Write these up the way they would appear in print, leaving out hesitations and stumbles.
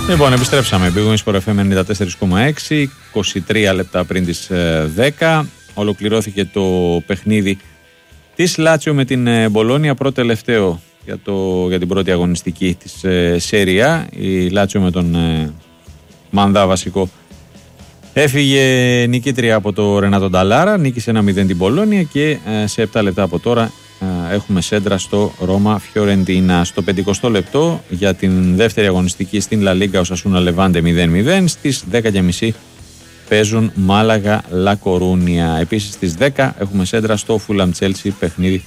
Λοιπόν, επιστρέψαμε. Πήγαμε στο FM 94,6, 23 λεπτά πριν τις 10. Ολοκληρώθηκε το παιχνίδι της Λάτσιο με την Μπολόνια, πρώτο τελευταίο για την πρώτη αγωνιστική της Σέρια. Η Λάτσιο με τον Μανδά βασικό έφυγε νικήτρια από το Ρενάτο Νταλάρα, νίκησε 1-0 την Μπολόνια και σε 7 λεπτά από τώρα έχουμε σέντρα στο Ρώμα Φιωρεντίνα. Στο 50 λεπτό για την δεύτερη αγωνιστική στην Λα Λίγκα, Οσασούνα Λεβάντε 0-0. Στις 10.30 παίζουν Μάλαγα Λα Κορούνια. Επίσης στις 10 έχουμε σέντρα στο Φούλαμ Τσέλσι, παιχνίδι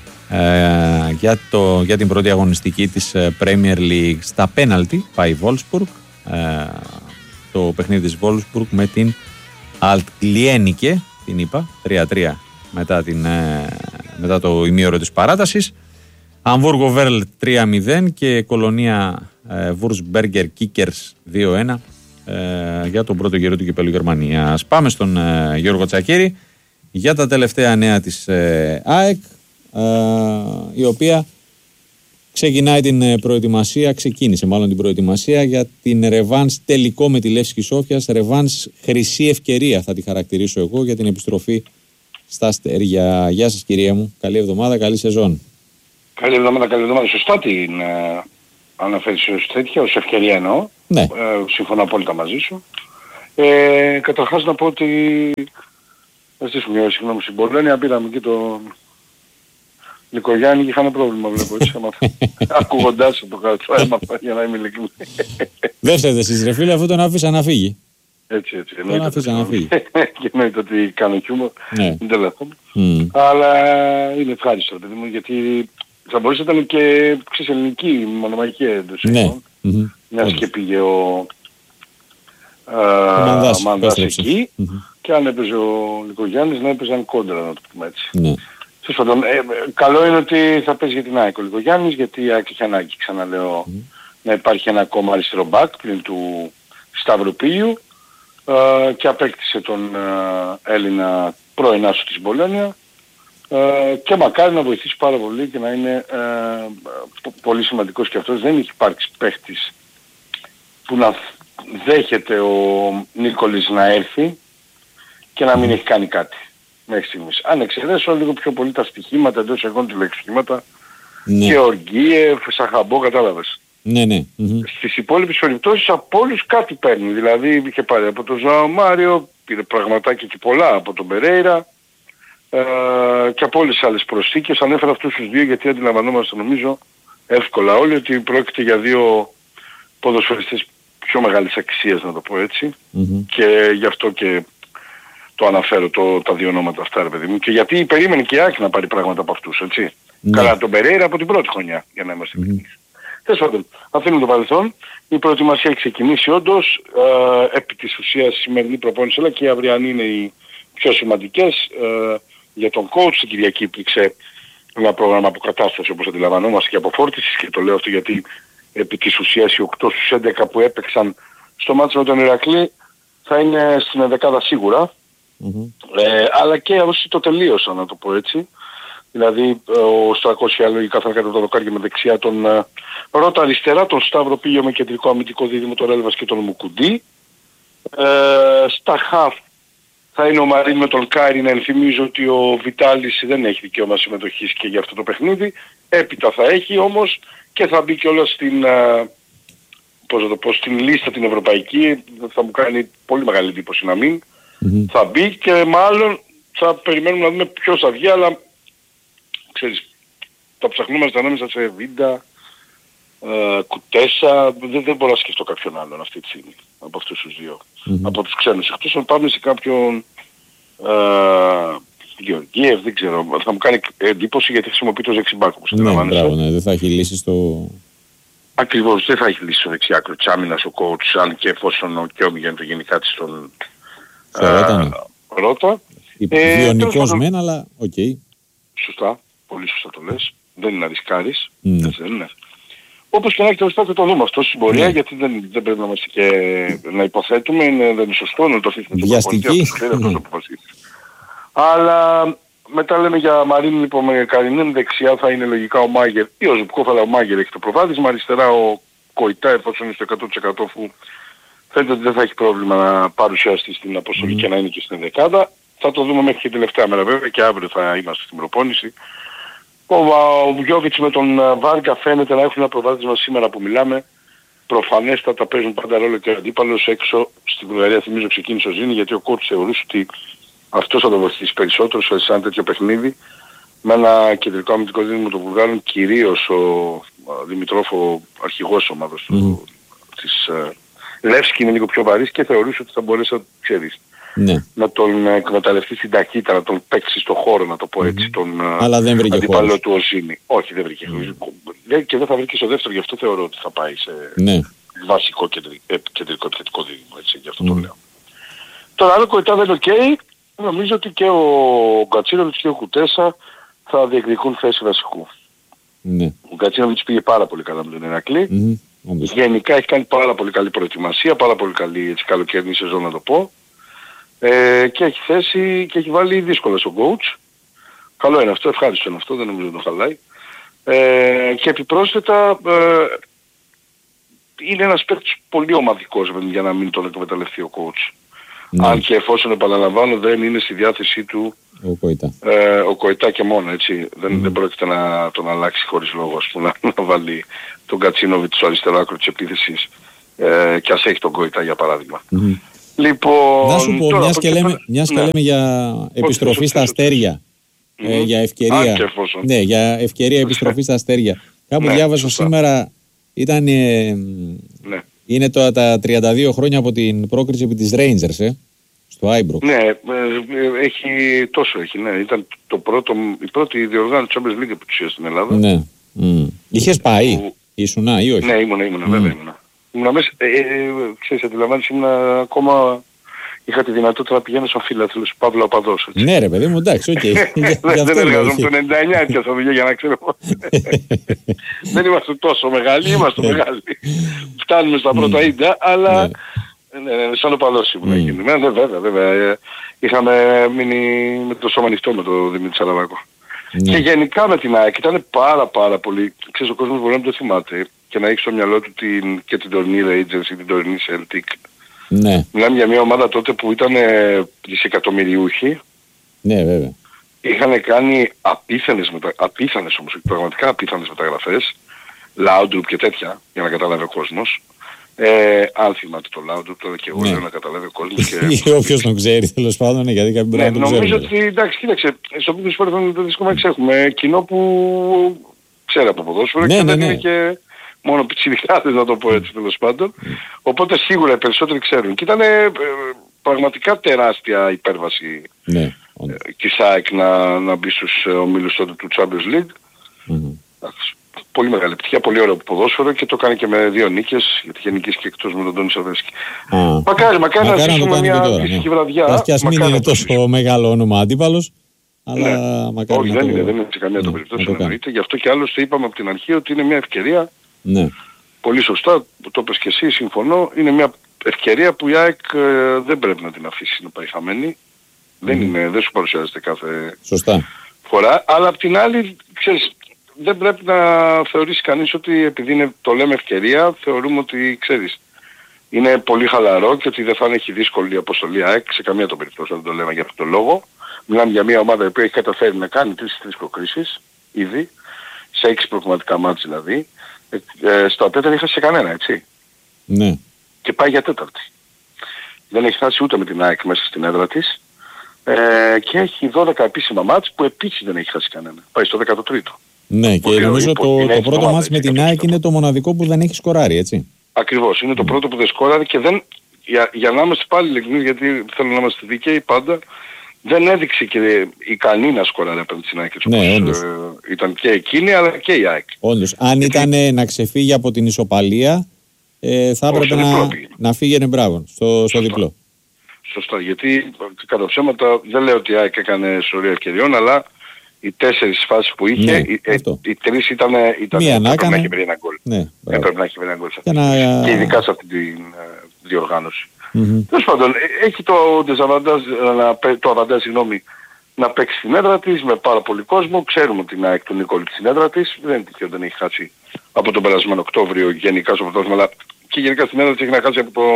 για την πρώτη αγωνιστική της Premier League. Στα πέναλτι πάει η Wolfsburg, το παιχνίδι της Wolfsburg με την Altklienicke, την είπα, 3-3 μετά το ημίωρο της παράτασης. Αμβούργο Βέρλ 3-0 και Κολονία Βουρσμπέργκερ Κίκερς 2-1 για τον πρώτο γύρο του κυπέλλου Γερμανίας. Πάμε στον Γιώργο Τσακίρη για τα τελευταία νέα της ΑΕΚ, η οποία ξεκίνησε την προετοιμασία για την ρεβάνς τελικό με τη Λεύσκη Σόφιας. Ρεβάνς χρυσή ευκαιρία θα τη χαρακτηρίσω εγώ για την επιστροφή στα αστέρια. Γεια σας κυρία μου, καλή εβδομάδα, καλή σεζόν. Καλή εβδομάδα. Σωστά την αναφέρεις ως τέτοια, ως ευκαιρία εννοώ. Ναι. Συμφωνώ απόλυτα μαζί σου. Καταρχάς να πω ότι θα στήσουμε μια συγγνώμη στην Πολώνια, πήραμε και τον Νικογιάννη και είχαν πρόβλημα, βλέπω έτσι, ακούγοντάς το έμαθα για να είμαι ειλικρινής. Δεν φταίτε εσείς ρε φίλε, αφού τον άφησα να φύγει. Έτσι. Τον άφησα να φύγει. Και εννοείται ότι κάνω χιούμορ, είναι τελεύθυνο. Αλλά είναι ευχάριστο, παιδί μου, γιατί θα μπορούσε να ήταν και ελληνική μονομαχία εντός εικόνων. Μιας και πήγε ο Μανδάς εκεί και αν έπαιζε ο Νικογιάννης να έπαιζαν κόντρα, να το πούμε έτσι. Καλό είναι ότι θα παίζει για την ΑΕΚ ο Νικογιάννης, γιατί η ΑΕΚ έχει ανάγκη, ξαναλέω, να υπάρχει ένα ακόμα αριστερό μπακ πλην του Σταυροπίου και απέκτησε τον Έλληνα πρώην άσο της Μπολόνια και μακάρι να βοηθήσει πάρα πολύ και να είναι πολύ σημαντικός και αυτός. Δεν έχει υπάρξει παίχτης που να δέχεται ο Νίκολης να έρθει και να μην έχει κάνει κάτι μέχρι στιγμής. Αν εξαιρέσω λίγο πιο πολύ τα στοιχήματα εντός εγών του λεξιχήματα και Οργίευ, Σαχαμπό, κατάλαβες. Ναι. Στις υπόλοιπες περιπτώσεις από όλους κάτι παίρνει. Δηλαδή είχε πάρει από τον Ζωάο Μάριο, πήρε πραγματάκια και πολλά από τον Περέιρα και από όλες τις άλλες προσθήκες. Ανέφερα αυτούς τους δύο γιατί αντιλαμβανόμαστε νομίζω εύκολα όλοι ότι πρόκειται για δύο ποδοσφαιριστές πιο μεγάλης αξίας, να το πω έτσι. Και γι' αυτό και το αναφέρω τα δύο ονόματα αυτά, ρε παιδί μου. Και γιατί περίμενε και η ΑΕΚ να πάρει πράγματα από αυτούς, έτσι. Καλά τον Περέιρα από την πρώτη χρονιά, για να είμαστε ειλικρινείς. Τέλος πάντων, αφήνουμε το παρελθόν. Η προετοιμασία έχει ξεκινήσει όντως. Επί της ουσίας η σημερινή προπόνηση αλλά και η αυριανή είναι οι πιο σημαντικές. Για τον coach την Κυριακή υπήρξε ένα πρόγραμμα αποκατάσταση όπως αντιλαμβανόμαστε και αποφόρτισης και το λέω αυτό γιατί επί της ουσίας οι 8 στους 11 που έπαιξαν στο μάτσο με τον Ηρακλή θα είναι στην 11 σίγουρα. Αλλά και όσοι το τελείωσαν, να το πω έτσι. Δηλαδή ο Στρακώσια λογικά θα έκανε το δοκάρι με δεξιά τον Ρώτα αριστερά, τον Σταύρο πήγε με κεντρικό αμυντικό δίδυμο τον Έλβας και τον Μουκουντή. Στα χαφ θα είναι ο Μαρίν με τον Κάρι. Να ενθυμίζω ότι ο Βιτάλης δεν έχει δικαίωμα συμμετοχής και για αυτό το παιχνίδι. Έπειτα θα έχει όμως και θα μπει κιόλας στην λίστα την ευρωπαϊκή. Θα μου κάνει πολύ μεγάλη εντύπωση να μην. Θα μπει και μάλλον θα περιμένουμε να δούμε ποιος θα βγει, αλλά ξέρεις, τα ψαχνόμαστε ανάμεσα σε Βίντα, Κουτέσα, δεν μπορώ να σκεφτώ κάποιον άλλον αυτή τη στιγμή από αυτούς τους δύο, από τους ξένους. Εκτός αν πάμε σε κάποιον Γεωργίευ, δεν ξέρω, θα μου κάνει εντύπωση γιατί χρησιμοποιεί το δεξιμπάκ όπως αντιλαμβάνεσαι. Δεν θα έχει λύσει στο... Ακριβώς, δεν θα έχει λύσει στο δεξιάκρο της άμυνας ο coach, αν και εφόσον ο Κιόμιγεν το γενικά της τον Ρώτα. Βιονικός μεν, αλλά οκ. Σωστά, πολύ σωστά το λες. Δεν είναι να ρισκάρεις, έτσι δεν είναι. Όπως και να έχει το ριστά και το δούμε αυτό στην πορεία, γιατί δεν πρέπει να είμαστε και να υποθέτουμε, δεν είναι σωστό να το αφήσουμε το βιαστική. Αλλά μετά λέμε για Μαρίνη λοιπόν με Καρινέν, δεξιά θα είναι λογικά ο Μάγερ ή ο Ζουμπκόφ, αλλά ο Μάγερ έχει το προβάδισμα, αριστερά ο Κοϊτά, εφόσον είναι στο 100% που φαίνεται ότι δεν θα έχει πρόβλημα να παρουσιαστεί στην αποστολή και να είναι και στην δεκάδα. Θα το δούμε μέχρι και τελευταία μέρα βέβαια και αύριο θα είμαστε στην προπόνηση. Ο Βουκιόβιτς με τον Βάρκα φαίνεται να έχουν ένα προβάδισμα σήμερα που μιλάμε. Προφανέστατα παίζουν πάντα ρόλο και ο αντίπαλος έξω στη Βουλγαρία. Θυμίζω ξεκίνησε ο Ζήνη γιατί ο coach θεωρούσε ότι αυτός θα το βοηθήσει περισσότερο σε ένα τέτοιο παιχνίδι. Με ένα κεντρικό αμυντικό δίδυμο των Βουλγάρων, κυρίως ο Δημητρόφ, ο αρχηγός ομάδος της Λεύσκη είναι λίγο πιο βαρύς και θεωρούσε ότι θα μπορέσει να τον εκμεταλλευτεί στην ταχύτητα, να τον παίξει στο χώρο, να το πω έτσι, τον αντίπαλο του Οζίνη. Όχι, δεν βρήκε χώρος. Και δεν θα βρει και στο δεύτερο, γι' αυτό θεωρώ ότι θα πάει σε βασικό κεντρικό επιθετικό δίδυμο, έτσι, γι' αυτό το λέω. Τώρα άλλο Κοϊτά δεν είναι ok, νομίζω ότι και ο Γκατσίνοβιτς και ο Κουτέσα θα διεκδικούν θέση βασικού. Ο Γκατσίνοβιτς πήγε πάρα πολύ καλά με τον Ηρακλή. Γενικά έχει κάνει πάρα πολύ καλή προετοιμασία, πάρα πολύ καλή έτσι, καλοκαιρινή σεζόν να το πω. Και έχει θέσει και έχει βάλει δύσκολα στον coach. Καλό είναι αυτό, ευχάριστο είναι αυτό, δεν νομίζω ότι το χαλάει. Και επιπρόσθετα είναι ένας παίκτης πολύ ομαδικός για να μην τον εκμεταλλευτεί ο coach. Αν και εφόσον επαναλαμβάνω δεν είναι στη διάθεσή του ο Κοϊτά και μόνο, έτσι. Δεν πρόκειται να τον αλλάξει χωρίς λόγο, ας πούμε, να βάλει τον Γκατσίνοβιτς στο αριστερό άκρο της επίθεσης και ας έχει τον Κοϊτά για παράδειγμα. Λοιπόν, να σου πω, μιας και λέμε για επιστροφή στα αστέρια, για ευκαιρία, για ευκαιρία επιστροφή στα αστέρια. Κάπου διάβασα σήμερα, είναι τώρα τα 32 χρόνια από την πρόκριση επί της Rangers, στο Άιμπροκ. Ναι, ναι. Ήταν η πρώτη διοργάνωση της Champions League που τους στην Ελλάδα. Ναι. Είχες πάει, ήσουνα ή όχι? Ναι, ήμουνα, βέβαια ήμουνα. Ήμουνα μέσα, ξέρεις, αντιλαμβάνεις, ήμουνα ακόμα, είχα τη δυνατότητα να πηγαίνω σαν φίλαθλος, Παύλο Απαδός. Ναι ρε παιδί μου, εντάξει, οκ. Δεν εργαζόμουν το 99 έτσι θα βγει για να ξέρω. Δεν είμαστε τόσο μεγάλοι, είμαστε μεγάλοι. Φτάνουμε στα πρώτα ίντα, αλλά σαν οπαδός ήμουν. Βέβαια. Είχαμε μείνει με το σώμα ανοιχτό με τον Δημήτρη Σαραβάκο. Και γενικά με την ΑΕΚ ήταν πάρα πολύ, ξέρεις, ο κόσμος μπορεί να το θυμάται και να έχει στο μυαλό του και την τωρινή Rangers ή την τωρινή Celtic. Ναι. Μιλάμε για μια ομάδα τότε που ήταν δισεκατομμυριούχοι. Ναι, βέβαια. Είχαν κάνει απίθανες όμως, πραγματικά απίθανες μεταγραφές. Laudrup και τέτοια, για να καταλάβει ο κόσμος. Αν θυμάται το Laudrup, τώρα και εγώ λέω να καταλάβει ο κόσμος. Ή όποιος τον ξέρει, τέλος πάντων, γιατί κάποιοι μπορεί να τον ξέρει. Νομίζω ότι, εντάξει, κοίταξε, στο πίπλο σπορ δεν έχουμε κοινό που ξέρει από ποδόσφαιρο και δεν είναι και μόνο πιτσιρικάδες, να το πω έτσι, τέλος πάντων. Οπότε σίγουρα οι περισσότεροι ξέρουν. Και ήταν πραγματικά τεράστια υπέρβαση της ΑΕΚ να μπει στους ομίλους τότε του Champions League. Πολύ μεγάλη επιτυχία, πολύ ωραίο ποδόσφαιρο και το κάνει και με 2 νίκες, γιατί είχε νικήσει και εκτός με τον Τόνι Σαβέσκι. Μακάρι να ζήσουμε μια φυσική βραδιά. Και ας μην είναι τόσο μεγάλο όνομα αντίπαλος, αλλά μακάρι. Όχι, δεν είναι σε καμία των περιπτώσεων εννοείται. Γι' αυτό και άλλωστε είπαμε από την αρχή ότι είναι μια ευκαιρία. Πολύ σωστά, το είπες και εσύ, συμφωνώ. Είναι μια ευκαιρία που η ΑΕΚ δεν πρέπει να την αφήσει να πάει χαμένη. Δεν σου παρουσιάζεται κάθε φορά. Αλλά απ' την άλλη, ξέρεις, δεν πρέπει να θεωρήσει κανείς ότι επειδή το λέμε ευκαιρία, θεωρούμε ότι, ξέρεις, είναι πολύ χαλαρό και ότι δεν θα έχει δύσκολη αποστολή ΑΕΚ σε καμία των περιπτώσεων, δεν το λέμε για αυτόν τον λόγο. Μιλάμε για μια ομάδα που έχει καταφέρει να κάνει 3 προκρίσεις ήδη, σε 6 προγραμματικά μάτς δηλαδή. Στο απέτα δεν έχασε κανένα, έτσι. Ναι. Και πάει για 4η. Δεν έχει χάσει ούτε με την ΑΕΚ μέσα στην έδρα της. Και έχει 12 επίσημα μάτς που επίσης δεν έχει χάσει κανένα. Πάει στο 13ο. Ναι, και νομίζω το πρώτο μάτς με την ΑΕΚ είναι το μοναδικό που δεν έχει σκοράρει, έτσι. Ακριβώς, είναι το πρώτο που δεν σκοράρει και δεν, για να είμαστε πάλι ειλικρινείς, γιατί θέλω να είμαστε δικαίοι πάντα, δεν έδειξε και ικανή να σκοράρει απέναντι στην ΑΕΚ. Ναι, όντως. Ήταν και εκείνη αλλά και η ΑΕΚ. Όντως, αν ήταν να ξεφύγει από την ισοπαλία, θα έπρεπε να φύγαινε μπράβο στο διπλό. Σωστά, γιατί κατά ψέματα δεν λέω ότι η ΑΕΚ έκανε σωρία ευκαιριών, αλλά οι 4 φάσεις που είχε, οι 3 ήταν έπρεπε να έχει βρει ένα γκολ. Έπρεπε να έχει βρει ένα γκολ και ειδικά σε αυτή τη διοργάνωση. Τέλος πάντων, έχει το αβαντάζ να παίξει στην έδρα της με πάρα πολύ κόσμο. Ξέρουμε ότι είναι ΑΕΚ του Νικόλη στην έδρα της. Δεν είναι τυχαίο, δεν έχει χάσει από τον περασμένο Οκτώβριο γενικά στο πρωτάθλημα, αλλά και γενικά στην έναρξη έχει να χάσει από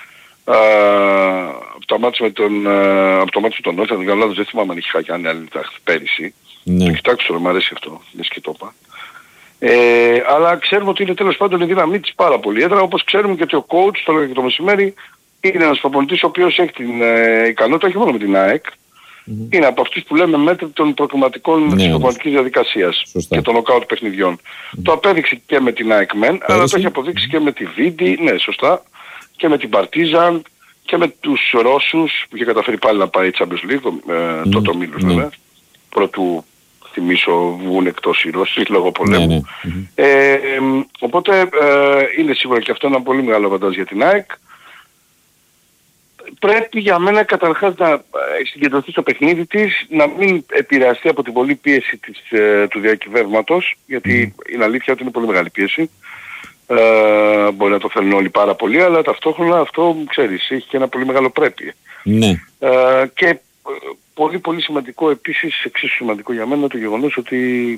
το μάτι με τον Όφη, αν δεν κάνω λάθος, δεν θυμάμαι αν είχε χάσει αν άλλη πέρυσι. Ναι. Το κοιτάξω, μου αρέσει αυτό, λες και το είπα. Αλλά ξέρουμε ότι είναι τέλος πάντων η δύναμή της πάρα πολύ. Έδρα, όπως ξέρουμε και ότι ο coach, το έλεγα και το μεσημέρι, είναι ένας προπονητής ο οποίος έχει την ικανότητα, όχι μόνο με την ΑΕΚ, είναι από αυτούς που λέμε μέτρη των προκριματικών της προπονητικής διαδικασίας και των νοκάουτ παιχνιδιών. Το απέδειξε και με την ΑΕΚ μεν, αλλά το έχει αποδείξει και με τη Βίντι, ναι σωστά, και με την Παρτίζαν και με τους Ρώσους που είχε καταφέρει πάλι να πάει Champions League, τότε ο Μίλος βέβαια, πρωτού θυμίσω βγουν εκτός οι Ρώσοι λόγω πολέμου. Οπότε είναι σίγουρα και αυτό ένα πολύ μεγάλο αβαντάζ για την ΑΕΚ. Πρέπει για μένα καταρχάς να συγκεντρωθεί στο παιχνίδι της, να μην επηρεαστεί από την πολλή πίεση του διακυβεύματος, γιατί είναι αλήθεια ότι είναι πολύ μεγάλη πίεση. Μπορεί να το θέλουν όλοι πάρα πολύ, αλλά ταυτόχρονα αυτό, ξέρεις, έχει και ένα πολύ μεγάλο πρέπει. Ναι. Και πολύ πολύ σημαντικό επίσης, εξίσου σημαντικό για μένα, το γεγονός ότι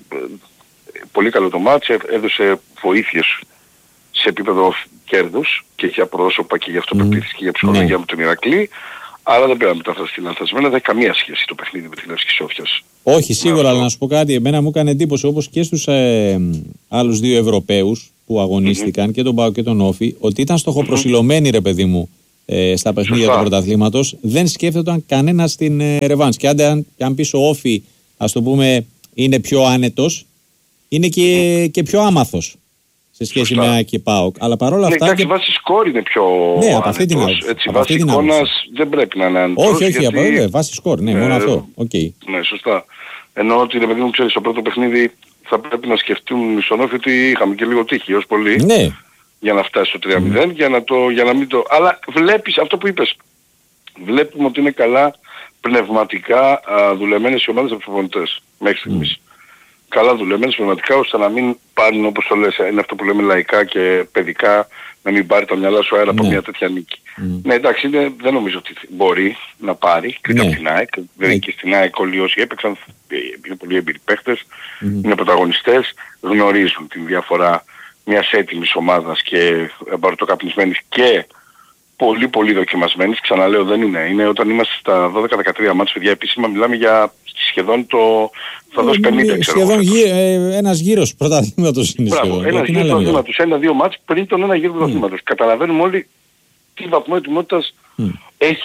πολύ καλό το μάτς, έδωσε βοήθειες σε επίπεδο κέρδους και για πρόσωπα και για αυτοπεποίθηση και για ψυχολογία με τον Ηρακλή, αλλά δεν πρέπει να μεταφραστεί λανθασμένα, δεν έχει καμία σχέση το παιχνίδι με την Λευκή Σόφιας. Όχι, σίγουρα, αλλά να σου πω κάτι, εμένα μου έκανε εντύπωση, όπως και στους άλλους δύο Ευρωπαίους που αγωνίστηκαν, και τον ΠΑΟΚ και τον Όφη, ότι ήταν στοχοπροσιλωμένοι, ρε παιδί μου, στα παιχνίδια του πρωταθλήματος, δεν σκέφτονταν κανένα στην ρεβάνς. Και αν πεις ο Όφη, ας το πούμε, είναι πιο άνετος, είναι και πιο άμαθος σε σχέση με ΑΕΚ και ΠΑΟΚ. Αλλά παρόλα αυτά. Εντάξει, βάση σκόρ είναι πιο. Ναι, από αυτή την άποψη. Έτσι, βάση εικόνας δεν πρέπει να είναι άνετος. Όχι, γιατί... βάση σκόρ, ναι, μόνο αυτό. Okay. Ναι, σωστά. Ενώ ότι ρε παιδί μου, ξέρεις, στο πρώτο παιχνίδι θα πρέπει να σκεφτούν στον Όφη ότι είχαμε και λίγο τύχη ως πολύ. Ναι. Για να φτάσει στο 3-0, για να μην το... Αλλά βλέπεις αυτό που είπες. Βλέπουμε ότι είναι καλά πνευματικά δουλεμένες οι ομάδες από τους προπονητές μέχρι στιγμής. Καλά δουλεμένες πνευματικά, ώστε να μην πάρουν, όπως το λες, είναι αυτό που λέμε λαϊκά και παιδικά, να μην πάρει τα μυαλά σου αέρα από μια τέτοια νίκη. Ναι, εντάξει, δεν νομίζω ότι μπορεί να πάρει και από την ΑΕΚ. Δηλαδή και στην ΑΕΚ όλοι όσοι έπαιξαν, είναι πολύ έμπειροι παίχτες, είναι πρωταγωνιστές, γνωρίζουν την διαφορά μιας έτοιμης ομάδας και μπαρτοκαπνισμένης και πολύ πολύ δοκιμασμένης. Ξαναλέω, δεν είναι. Είναι όταν είμαστε στα 12-13 μάτς, παιδιά, επίσημα μιλάμε για σχεδόν το... θα δώσει 50, ξέρω. Σχεδόν ένας γύρος πρωταθλήματος είναι. Μπράβο, ένας γύρος πρωταθλήματος. Ένα-δύο μάτς πριν τον ένα γύρο πρωταθλήματος. Καταλαβαίνουμε όλοι τι βαθμό ετοιμότητας έχει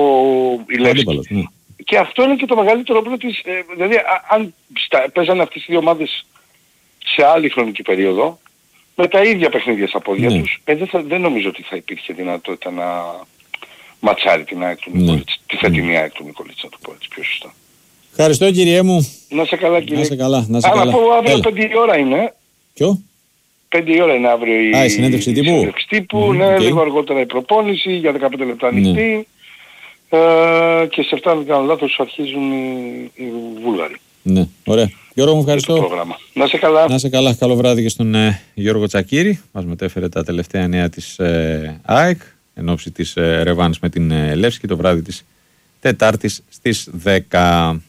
η Λεύσκη. Και αυτό είναι και το μεγαλύτερο όπλο της... δηλαδή, αν παίζανε αυτές οι δύο ομάδες σε άλλη χρονική περίοδο, με τα ίδια παιχνίδια στα πόδια τους, δεν νομίζω ότι θα υπήρχε δυνατότητα να ματσάρει την ΑΕΚ του Νικολίτσα, τη φετινή ΑΕΚ του Νικολίτσα, να το πω έτσι πιο σωστά. Ευχαριστώ, κύριέ μου. Να σε καλά, κύριε. Να σε καλά. Να πω αύριο 5 η ώρα είναι. Ποιο? 5 η ώρα είναι αύριο η συνέντευξη τύπου. Ναι, λίγο αργότερα η προπόνηση για 15 λεπτά ανοιχτή. Και σε 7, αν δεν κάνω λάθος, αρχίζουν οι Βούλγαροι. Ναι, ωραία. Γιώργο, μου ευχαριστώ. Να σε καλά. Να σε καλά. Καλό βράδυ και στον Γιώργο Τσακίρη. Μας μετέφερε τα τελευταία νέα της ΑΕΚ εν ώψη της ρεβάνς με την Λεύσκη το βράδυ της Τετάρτης στις 10.